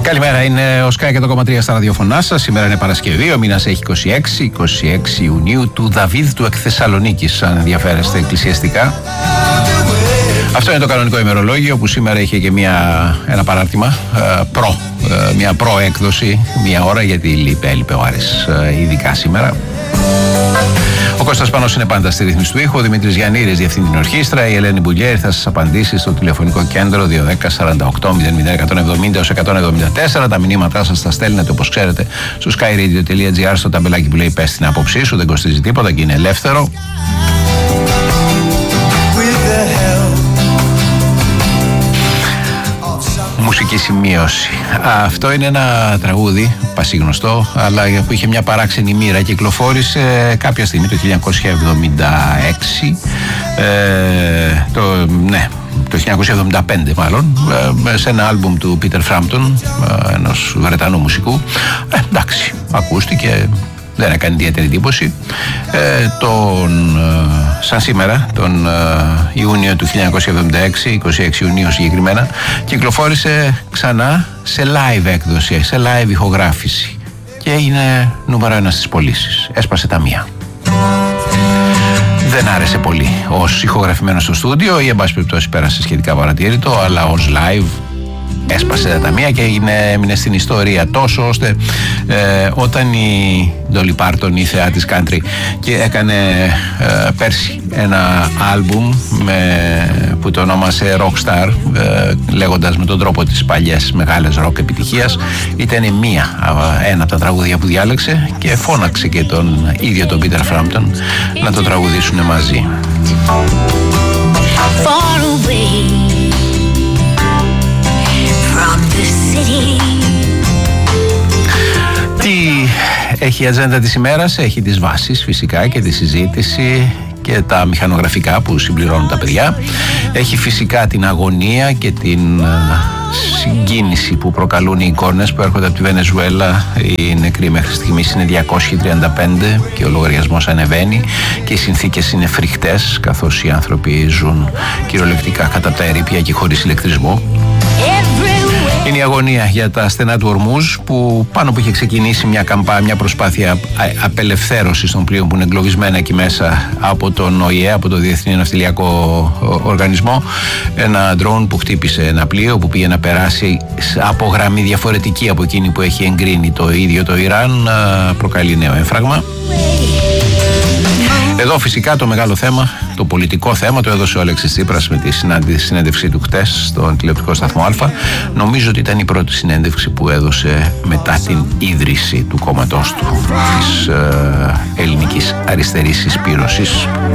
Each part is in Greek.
Καλημέρα, είναι ο Sky 100,3 στα ραδιοφωνά σας. Σήμερα είναι Παρασκευή, ο μήνας έχει 26 Ιουνίου, του Δαβίδ του Εκθεσσαλονίκης, αν ενδιαφέρεστε εκκλησιαστικά. Αυτό είναι το κανονικό ημερολόγιο που σήμερα είχε και ένα παράρτημα, μια προέκδοση, μια ώρα, γιατί έλειπε ο Άρης ειδικά σήμερα. Ο Κώστας Πάνος είναι πάντα στη ρύθμιση του ήχου, ο Δημήτρης Γιαννήρης διευθύνει την ορχήστρα, η Ελένη Μπουλιέρη θα σας απαντήσει στο τηλεφωνικό κέντρο 210 48 00 170 174. Τα μηνύματά σας τα στέλνετε, όπως ξέρετε, στο skyradio.gr, στο ταμπελάκι που λέει «Πες την άποψή σου», δεν κοστίζει τίποτα και είναι ελεύθερο. Μουσική σημείωση. Αυτό είναι ένα τραγούδι πασίγνωστο, αλλά που είχε μια παράξενη μοίρα. Κυκλοφόρησε κάποια στιγμή το 1976, το 1975 μάλλον, σε ένα άλμπουμ του Peter Frampton, ενός Βρετανού μουσικού. Εντάξει, ακούστηκε, δεν έκανε ιδιαίτερη εντύπωση. Σαν σήμερα, τον Ιούνιο του 1976, 26 Ιουνίου συγκεκριμένα, κυκλοφόρησε ξανά σε live έκδοση, σε live ηχογράφηση και έγινε νούμερο 1 στις πωλήσεις. Έσπασε τα μία. Δεν άρεσε πολύ ως ηχογραφημένο στο στούντιο ή εν πάση περιπτώσει πέρασε σχετικά παρατήρητο, αλλά ως live έσπασε τα μία και έμεινε στην ιστορία, τόσο ώστε όταν η Dolly Parton, η θεά της country, και έκανε πέρσι ένα άλμπουμ που το ονόμασε Rockstar, λέγοντας με τον τρόπο τις παλιές μεγάλες ροκ επιτυχίας, ήταν ένα από τα τραγούδια που διάλεξε και φώναξε και τον ίδιο τον Peter Frampton να το τραγουδήσουν μαζί. Τι έχει η ατζέντα της ημέρας? Έχει τις βάσεις φυσικά και τη συζήτηση και τα μηχανογραφικά που συμπληρώνουν τα παιδιά. Έχει φυσικά την αγωνία και την συγκίνηση που προκαλούν οι εικόνες που έρχονται από τη Βενεζουέλα. Οι νεκροί μέχρι στιγμής είναι 235 και ο λογαριασμός ανεβαίνει και οι συνθήκες είναι φρικτές, καθώς οι άνθρωποι ζουν κυριολεκτικά κατά τα ερείπια και χωρίς ηλεκτρισμό. Είναι η αγωνία για τα στενά του Ορμούζ, που πάνω που είχε ξεκινήσει μια προσπάθεια απελευθέρωσης των πλοίων που είναι εγκλωβισμένα εκεί μέσα από τον ΟΗΕ, από το Διεθνή Ναυτιλιακό Οργανισμό. Ένα ντρόουν που χτύπησε ένα πλοίο που πήγε να περάσει από γραμμή διαφορετική από εκείνη που έχει εγκρίνει το ίδιο το Ιράν, προκαλεί νέο έμφραγμα. Εδώ φυσικά το μεγάλο θέμα, το πολιτικό θέμα, το έδωσε ο Αλέξης Τσίπρας με τη συνέντευξή του χτες στον τηλεοπτικό σταθμό Α. Νομίζω ότι ήταν η πρώτη συνέντευξη που έδωσε μετά την ίδρυση του κόμματός του, της ελληνικής αριστερής συσπήρωσης.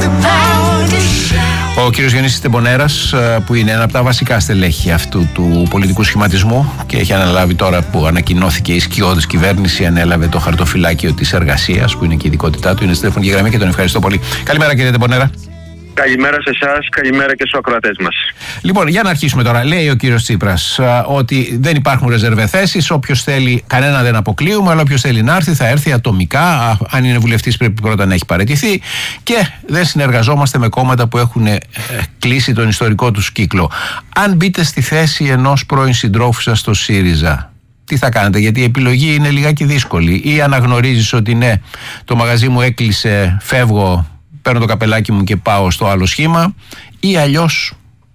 Ο κύριος Γιονύσης Τεμπονέρας, που είναι ένα από τα βασικά στελέχη αυτού του πολιτικού σχηματισμού και έχει αναλάβει, τώρα που ανακοινώθηκε η σκιώδης κυβέρνηση, ανέλαβε το χαρτοφυλάκιο της εργασίας, που είναι και η ειδικότητά του. Είναι στη τηλεφωνική γραμμή και τον ευχαριστώ πολύ. Καλημέρα κύριε Τεμπονέρα. Καλημέρα σε εσάς, καλημέρα και στους ακροατές μας. Λοιπόν, για να αρχίσουμε τώρα. Λέει ο κύριος Τσίπρας ότι δεν υπάρχουν ρεζερβέ θέσεις. Όποιος θέλει, κανένα δεν αποκλείουμε, αλλά όποιος θέλει να έρθει θα έρθει ατομικά. Αν είναι βουλευτής, πρέπει πρώτα να έχει παραιτηθεί. Και δεν συνεργαζόμαστε με κόμματα που έχουν κλείσει τον ιστορικό τους κύκλο. Αν μπείτε στη θέση ενός πρώην συντρόφου σας στο ΣΥΡΙΖΑ, τι θα κάνετε? Γιατί η επιλογή είναι λιγάκι δύσκολη. Ή αναγνωρίζεις ότι ναι, το μαγαζί μου έκλεισε, φεύγω, παίρνω το καπελάκι μου και πάω στο άλλο σχήμα, ή αλλιώς?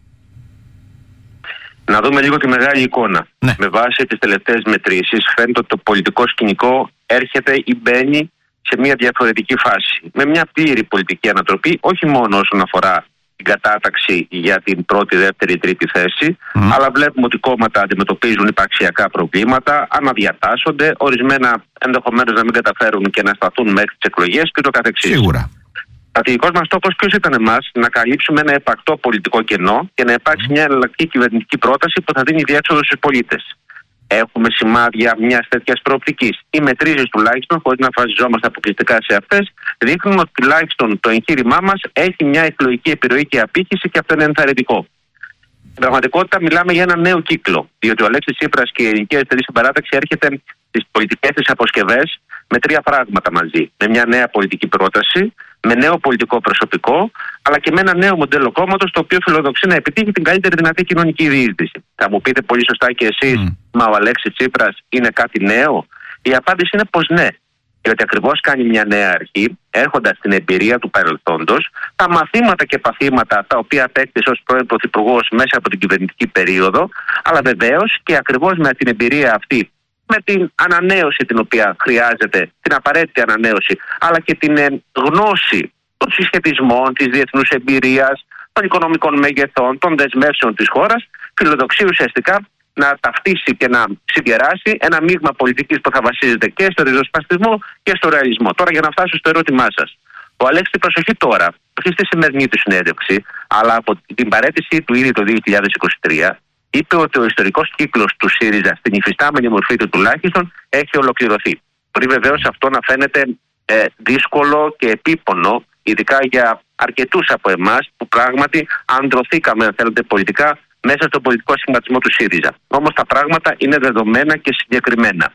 Να δούμε λίγο τη μεγάλη εικόνα. Ναι. Με βάση τις τελευταίες μετρήσεις φαίνεται ότι το πολιτικό σκηνικό έρχεται ή μπαίνει σε μια διαφορετική φάση. Με μια πλήρη πολιτική ανατροπή, όχι μόνο όσον αφορά την κατάταξη για την πρώτη, δεύτερη, τρίτη θέση, αλλά βλέπουμε ότι κόμματα αντιμετωπίζουν υπαρξιακά προβλήματα, αναδιατάσσονται, ορισμένα ενδεχομένως να μην καταφέρουν και να σταθούν μέχρι τις εκλογές και το καθεξής. Σίγουρα. Στρατηγικός μας στόχος ποιος ήταν εμάς? Να καλύψουμε ένα επαρκτό πολιτικό κενό και να υπάρξει μια εναλλακτική κυβερνητική πρόταση που θα δίνει διέξοδο στους πολίτες. Έχουμε σημάδια μιας τέτοιας προοπτικής? Οι μετρήσεις τουλάχιστον, χωρίς να βασιζόμαστε αποκλειστικά σε αυτές, δείχνουν ότι τουλάχιστον το εγχείρημά μας έχει μια εκλογική επιρροή και απήχηση, και αυτό είναι ενθαρρυντικό. Στην πραγματικότητα, μιλάμε για ένα νέο κύκλο, διότι ο Αλέξης Τσίπρας και η Ελληνική Αριστερή Συμπαράταξη έρχεται στις πολιτικές της αποσκευές με 3 πράγματα μαζί. Με μια νέα πολιτική πρόταση, με νέο πολιτικό προσωπικό, αλλά και με ένα νέο μοντέλο κόμματος, το οποίο φιλοδοξεί να επιτύχει την καλύτερη δυνατή κοινωνική διείσδυση. Θα μου πείτε πολύ σωστά και εσείς, μα ο Αλέξης Τσίπρας είναι κάτι νέο? Η απάντηση είναι πως ναι. Διότι ακριβώς κάνει μια νέα αρχή, έρχοντας στην εμπειρία του παρελθόντος, τα μαθήματα και παθήματα τα οποία απέκτησε ως πρώην Πρωθυπουργός μέσα από την κυβερνητική περίοδο, αλλά βεβαίως και ακριβώς με την εμπειρία αυτή, με την ανανέωση την οποία χρειάζεται, την απαραίτητη ανανέωση, αλλά και την γνώση των συσχετισμών, της διεθνούς εμπειρίας, των οικονομικών μεγεθών, των δεσμεύσεων της χώρας, φιλοδοξεί ουσιαστικά να ταυτίσει και να συγκεράσει ένα μείγμα πολιτικής που θα βασίζεται και στο ριζοσπαστισμό και στο ρεαλισμό. Τώρα, για να φτάσω στο ερώτημά σας. Ο Αλέξης Τσίπρας, όχι τώρα, όχι στη σημερινή του συνέντευξη, αλλά από την παραίτησή του ήδη το 2023, είπε ότι ο ιστορικός κύκλος του ΣΥΡΙΖΑ στην υφιστάμενη μορφή του τουλάχιστον έχει ολοκληρωθεί. Μπορεί βεβαίως αυτό να φαίνεται δύσκολο και επίπονο, ειδικά για αρκετούς από εμάς που πράγματι ανδρωθήκαμε, αν θέλετε, πολιτικά μέσα στον πολιτικό σχηματισμό του ΣΥΡΙΖΑ. Όμως τα πράγματα είναι δεδομένα και συγκεκριμένα.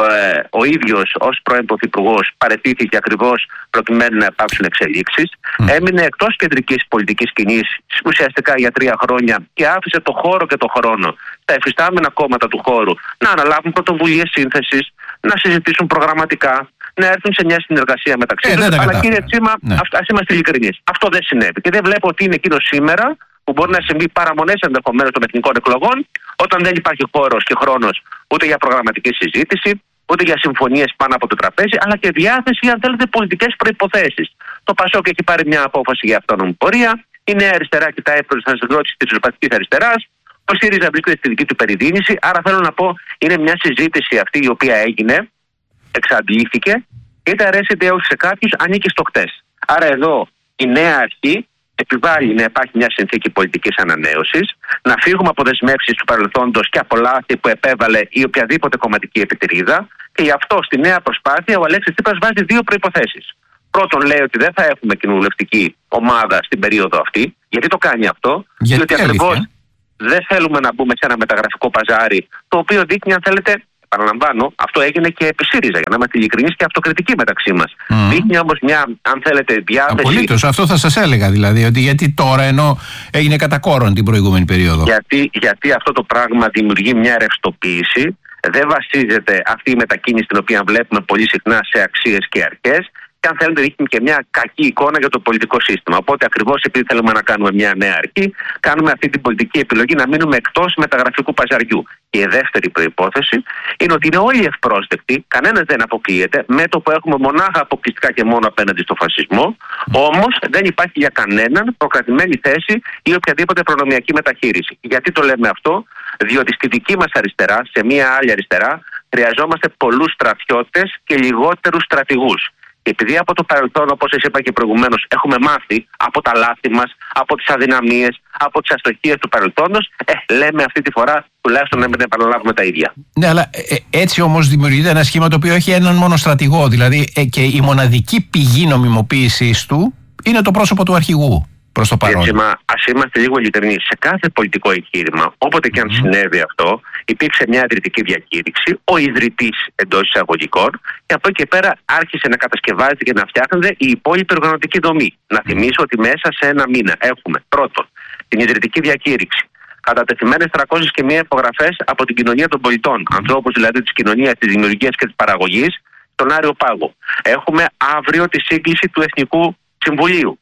Ο ίδιος ως πρώην Πρωθυπουργός παραιτήθηκε ακριβώς προκειμένου να υπάρξουν εξελίξεις. Έμεινε εκτός κεντρικής πολιτικής σκηνής ουσιαστικά για 3 χρόνια και άφησε το χώρο και το χρόνο στα εφιστάμενα κόμματα του χώρου να αναλάβουν πρωτοβουλίες σύνθεσης, να συζητήσουν προγραμματικά, να έρθουν σε μια συνεργασία μεταξύ τους. Αλλά κύριε Τσίμα, ας είμαστε ειλικρινείς. Αυτό δεν συνέβη. Και δεν βλέπω ότι είναι εκείνο σήμερα που μπορεί να συμβεί παραμονές ενδεχομένως των εθνικών εκλογών, όταν δεν υπάρχει χώρος και χρόνος ούτε για προγραμματική συζήτηση, ούτε για συμφωνίες πάνω από το τραπέζι, αλλά και διάθεση, αν θέλετε, πολιτικές προϋποθέσεις. Το ΠΑΣΟΚ έχει πάρει μια απόφαση για αυτόνομη πορεία. Η Νέα Αριστερά κοιτάει προς την συγκρότηση της ριζοσπαστικής αριστεράς. Ο ΣΥΡΙΖΑ βρίσκεται στη δική του περιδίνηση. Άρα θέλω να πω, είναι μια συζήτηση αυτή η οποία έγινε, εξαντλήθηκε, είτε αρέσει είτε όχι σε κάποιους, ανήκει στο χτες. Άρα εδώ η νέα αρχή επιβάλλει να υπάρχει μια συνθήκη πολιτικής ανανέωσης, να φύγουμε από δεσμεύσεις του παρελθόντος και από λάθη που επέβαλε η οποιαδήποτε κομματική επιτηρίδα, και γι' αυτό στη νέα προσπάθεια ο Αλέξης Τσίπρας βάζει 2 προϋποθέσεις. Πρώτον, λέει ότι δεν θα έχουμε κοινοβουλευτική ομάδα στην περίοδο αυτή. Γιατί το κάνει αυτό? Διότι ακριβώς δεν θέλουμε να μπούμε σε ένα μεταγραφικό παζάρι, το οποίο δείχνει, αν θέλετε, παραλαμβάνω, αυτό έγινε και επί ΣΥΡΙΖΑ, για να είμαστε ειλικρινείς και αυτοκριτικοί μεταξύ μας. Δείχνει όμως μια, αν θέλετε, διάθεση. Απολύτως, αυτό θα σας έλεγα δηλαδή, ότι γιατί τώρα ενώ έγινε κατά κόρον την προηγούμενη περίοδο. Γιατί αυτό το πράγμα δημιουργεί μια ρευστοποίηση, δεν βασίζεται αυτή η μετακίνηση την οποία βλέπουμε πολύ συχνά σε αξίες και αρχές. Και αν θέλετε, δείχνει και μια κακή εικόνα για το πολιτικό σύστημα. Οπότε, ακριβώς επειδή θέλουμε να κάνουμε μια νέα αρχή, κάνουμε αυτή την πολιτική επιλογή να μείνουμε εκτός μεταγραφικού παζαριού. Και η δεύτερη προϋπόθεση είναι ότι είναι όλοι ευπρόσδεκτοι, κανένας δεν αποκλείεται, μέτωπο έχουμε μονάχα αποκλειστικά και μόνο απέναντι στο φασισμό. Όμως δεν υπάρχει για κανέναν προκρατημένη θέση ή οποιαδήποτε προνομιακή μεταχείριση. Γιατί το λέμε αυτό? Διότι στη δική μας αριστερά, σε μια άλλη αριστερά, χρειαζόμαστε πολλούς στρατιώτες και λιγότερους στρατηγούς. Επειδή από το παρελθόν, όπως σας είπα και προηγουμένως, έχουμε μάθει από τα λάθη μας, από τις αδυναμίες, από τις αστοχίες του παρελθόντος, λέμε αυτή τη φορά τουλάχιστον να μην επαναλάβουμε τα ίδια. Ναι, αλλά έτσι όμως δημιουργείται ένα σχήμα το οποίο έχει έναν μόνο στρατηγό. Δηλαδή και η μοναδική πηγή νομιμοποίησης του είναι το πρόσωπο του αρχηγού. Προς το παρόν. Ας είμαστε λίγο ειλικρινείς. Σε κάθε πολιτικό εγχείρημα, όποτε και αν συνέβη αυτό, υπήρξε μια ιδρυτική διακήρυξη, ο ιδρυτής εντός εισαγωγικών, και από εκεί και πέρα άρχισε να κατασκευάζεται και να φτιάχνεται η υπόλοιπη οργανωτική δομή. Να θυμίσω ότι μέσα σε ένα μήνα έχουμε πρώτον την ιδρυτική διακήρυξη, κατατεθειμένες 301 υπογραφές από την κοινωνία των πολιτών, ανθρώπους δηλαδή της κοινωνίας, της δημιουργίας και της παραγωγής, στον Άριο Πάγο. Έχουμε αύριο τη σύγκληση του Εθνικού Συμβουλίου.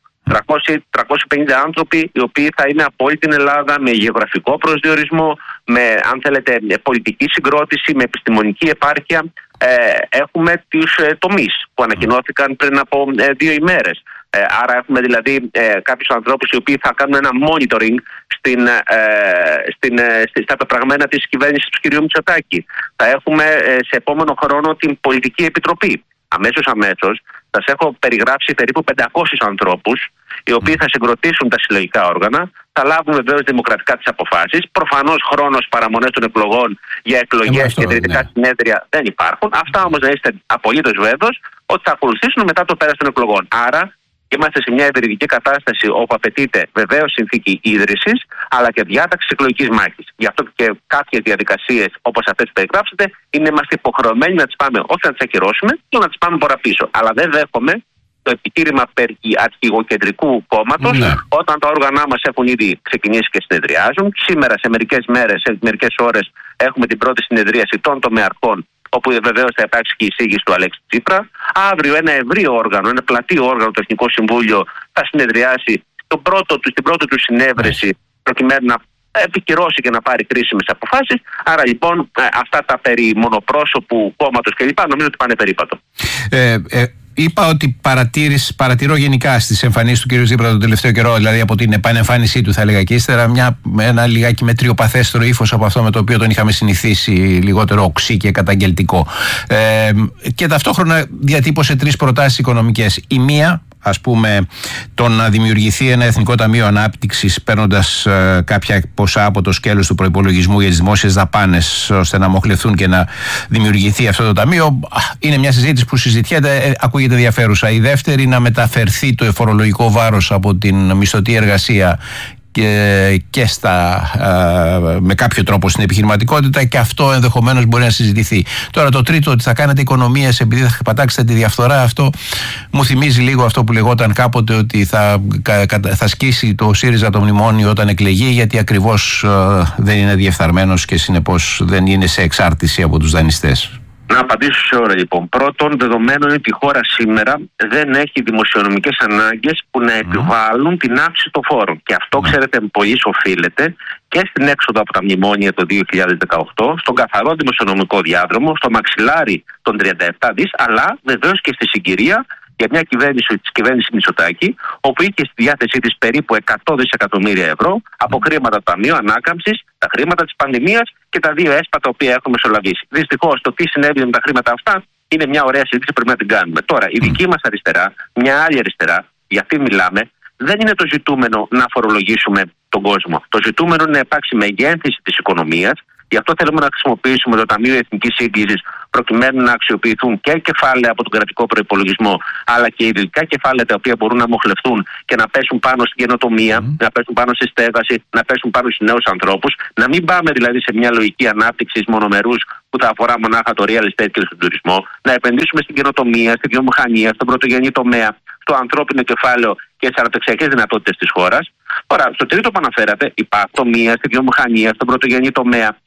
350 άνθρωποι οι οποίοι θα είναι από όλη την Ελλάδα με γεωγραφικό προσδιορισμό, με, αν θέλετε, πολιτική συγκρότηση, με επιστημονική επάρκεια. Έχουμε τους τομείς που ανακοινώθηκαν πριν από 2 ημέρες. Άρα έχουμε δηλαδή κάποιους ανθρώπους οι οποίοι θα κάνουν ένα monitoring στα πεπραγμένα της κυβέρνησης του κ. Μητσοτάκη. Θα έχουμε σε επόμενο χρόνο την πολιτική επιτροπή. Αμέσως σας έχω περιγράψει περίπου 500 ανθρώπους οι οποίοι θα συγκροτήσουν τα συλλογικά όργανα, θα λάβουν βεβαίως δημοκρατικά τις αποφάσεις. Προφανώς χρόνος παραμονές των εκλογών για εκλογές και ιδρυτικά συνέδρια δεν υπάρχουν. Αυτά όμως να είστε απολύτως βέβαιος ότι θα ακολουθήσουν μετά το πέρας των εκλογών. Άρα Είμαστε σε μια ευρυδική κατάσταση όπου απαιτείται βεβαίως συνθήκη ίδρυσης, αλλά και διάταξη εκλογικής μάχης. Γι' αυτό και κάποιες διαδικασίες όπως αυτές που περιγράψετε, είμαστε υποχρεωμένοι να τις πάμε, όχι να τις ακυρώσουμε, αλλά να τις πάμε παραπίσω. Αλλά δεν δέχομαι το επιχείρημα περί αρχηγοκεντρικού κόμματος, όταν τα όργανα μας έχουν ήδη ξεκινήσει και συνεδριάζουν. Σήμερα, σε μερικές ώρες, έχουμε την πρώτη συνεδρίαση των τομεαρχών, όπου βεβαίως θα υπάρξει και η εισήγηση του Αλέξη Τσίπρα. Αύριο ένα ευρύ όργανο, ένα πλατή όργανο, το Εθνικό Συμβούλιο, θα συνεδριάσει στην πρώτη του συνέβρεση, προκειμένου να επικυρώσει και να πάρει κρίσιμες αποφάσεις. Άρα λοιπόν αυτά τα περί μονοπρόσωπου κόμματος κλπ. Νομίζω ότι πάνε περίπατο. Είπα ότι παρατηρώ γενικά στις εμφανίσεις του κ. Τσίπρα τον τελευταίο καιρό, δηλαδή από την επανεμφάνισή του, θα έλεγα, και ύστερα ένα λιγάκι μετριοπαθέστερο ύφος από αυτό με το οποίο τον είχαμε συνηθίσει, λιγότερο οξύ και καταγγελτικό. Και ταυτόχρονα διατύπωσε 3 προτάσεις οικονομικές. Η μία, ας πούμε, το να δημιουργηθεί ένα Εθνικό Ταμείο Ανάπτυξης, παίρνοντας κάποια ποσά από το σκέλος του προϋπολογισμού για τις δημόσιες δαπάνες, ώστε να μοχλευθούν και να δημιουργηθεί αυτό το ταμείο, είναι μια συζήτηση που συζητιέται, ακούγεται ενδιαφέρουσα. Η δεύτερη, να μεταφερθεί το φορολογικό βάρος από την μισθωτή εργασία και με κάποιο τρόπο στην επιχειρηματικότητα, και αυτό ενδεχομένως μπορεί να συζητηθεί. Τώρα το τρίτο, ότι θα κάνετε οικονομίες επειδή θα πατάξετε τη διαφθορά, αυτό μου θυμίζει λίγο αυτό που λεγόταν κάποτε, ότι θα σκίσει το ΣΥΡΙΖΑ το μνημόνιο όταν εκλεγεί, γιατί ακριβώς δεν είναι διεφθαρμένος και συνεπώς δεν είναι σε εξάρτηση από τους δανειστές. Να απαντήσω σε ώρα λοιπόν. Πρώτον, δεδομένου είναι ότι η χώρα σήμερα δεν έχει δημοσιονομικές ανάγκες που να επιβάλλουν την αύξηση των φόρων. Και αυτό, ξέρετε, πολύ οφείλεται και στην έξοδο από τα μνημόνια το 2018, στον καθαρό δημοσιονομικό διάδρομο, στο μαξιλάρι των 37 δις, αλλά βεβαίως και στη συγκυρία για μια κυβέρνηση Μητσοτάκη, όπου είχε στη διάθεσή της περίπου 100 δισεκατομμύρια ευρώ από χρήματα του Ταμείου Ανάκαμψης, τα χρήματα της πανδημίας και τα 2 ΕΣΠΑ τα οποία έχουμε μεσολαβήσει. Δυστυχώς, το τι συνέβη με τα χρήματα αυτά είναι μια ωραία συζήτηση που πρέπει να την κάνουμε. Τώρα, η δική μας αριστερά, μια άλλη αριστερά, για αυτή μιλάμε, δεν είναι το ζητούμενο να φορολογήσουμε τον κόσμο. Το ζητούμενο είναι να υπάρξει μεγέθυνση της οικονομίας. Γι' αυτό θέλουμε να χρησιμοποιήσουμε το Ταμείο Εθνικής Σύγκλησης, προκειμένου να αξιοποιηθούν και κεφάλαια από τον κρατικό προϋπολογισμό, αλλά και ειδικά κεφάλαια τα οποία μπορούν να μοχλευτούν και να πέσουν πάνω στην καινοτομία, να πέσουν πάνω στη στέγαση, να πέσουν πάνω στους νέους ανθρώπους. Να μην πάμε δηλαδή σε μια λογική ανάπτυξης μονομερούς που θα αφορά μονάχα το real estate και στον τουρισμό. Να επενδύσουμε στην καινοτομία, στη βιομηχανία, στον πρωτογενή τομέα, στο ανθρώπινο κεφάλαιο και στις αναπτυξιακές δυνατότητες της χώρας. Τώρα, στο τρίτο που αναφέρατε, η παθομία, στη βιομηχανία, στον πρωτογενή τομέα,